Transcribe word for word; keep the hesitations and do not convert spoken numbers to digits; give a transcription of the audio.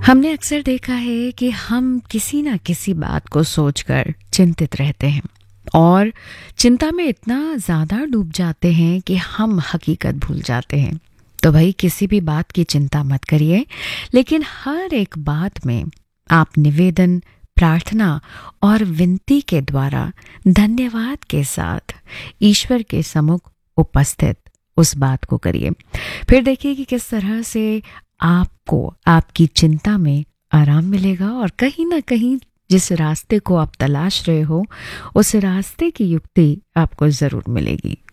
हमने अक्सर देखा है कि हम किसी ना किसी बात को सोचकर चिंतित रहते हैं और चिंता में इतना ज़्यादा डूब जाते हैं कि हम हकीकत भूल जाते हैं। तो भाई किसी भी बात की चिंता मत करिए, लेकिन हर एक बात में आप निवेदन, प्रार्थना और विनती के द्वारा धन्यवाद के साथ ईश्वर के सम्मुख उपस्थित उस बात को करिए। फिर देखिए कि किस तरह से आपको आपकी चिंता में आराम मिलेगा और कहीं ना कहीं जिस रास्ते को आप तलाश रहे हो उस रास्ते की युक्ति आपको ज़रूर मिलेगी।